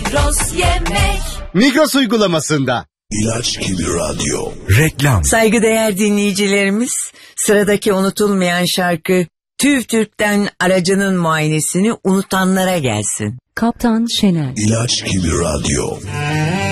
Migros yemek. Migros uygulamasında. İlaç gibi radyo. Reklam. Saygıdeğer dinleyicilerimiz, sıradaki unutulmayan şarkı TÜV TÜRK'ten aracının muayenesini unutanlara gelsin. Kaptan Şener. İlaç gibi radyo.